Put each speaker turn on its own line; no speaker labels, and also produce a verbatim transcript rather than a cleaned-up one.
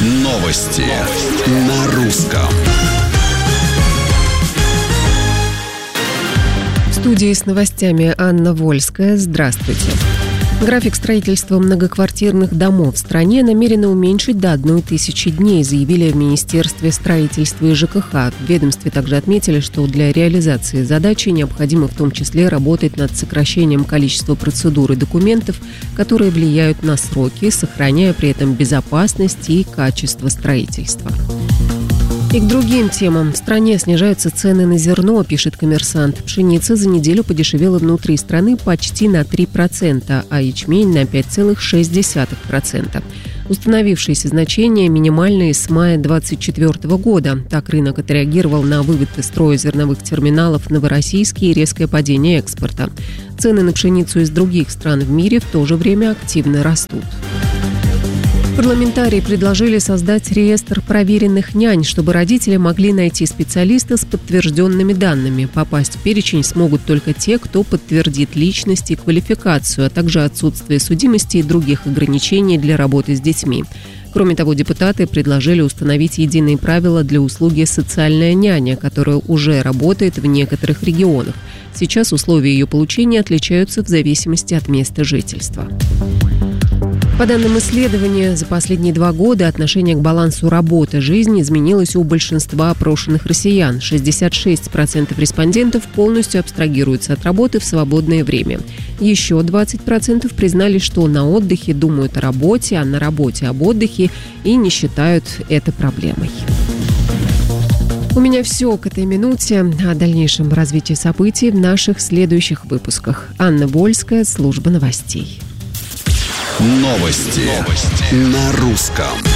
Новости на русском.
В студии с новостями Анна Вольская. Здравствуйте. График строительства многоквартирных домов в стране намерены уменьшить до одной тысячи дней, заявили в Министерстве строительства и ЖКХ. В ведомстве также отметили, что для реализации задачи необходимо в том числе работать над сокращением количества процедур и документов, которые влияют на сроки, сохраняя при этом безопасность и качество строительства. И к другим темам. В стране снижаются цены на зерно, пишет «Коммерсант». Пшеница за неделю подешевела внутри страны почти на три процента, а ячмень на пять целых шесть десятых процента. Установившиеся значения минимальные с мая две тысячи двадцать четвёртого года. Так рынок отреагировал на вывод из строя зерновых терминалов Новороссийск и резкое падение экспорта. Цены на пшеницу из других стран в мире в то же время активно растут. Парламентарии предложили создать реестр проверенных нянь, чтобы родители могли найти специалиста с подтвержденными данными. Попасть в перечень смогут только те, кто подтвердит личность и квалификацию, а также отсутствие судимости и других ограничений для работы с детьми. Кроме того, депутаты предложили установить единые правила для услуги «Социальная няня», которая уже работает в некоторых регионах. Сейчас условия ее получения отличаются в зависимости от места жительства. По данным исследования, за последние два года отношение к балансу работы-жизни изменилось у большинства опрошенных россиян. шестьдесят шесть процентов респондентов полностью абстрагируются от работы в свободное время. Еще двадцать процентов признали, что на отдыхе думают о работе, а на работе об отдыхе и не считают это проблемой. У меня все к этой минуте. О дальнейшем развитии событий в наших следующих выпусках. Анна Вольская, служба новостей.
Новости, Новости на русском.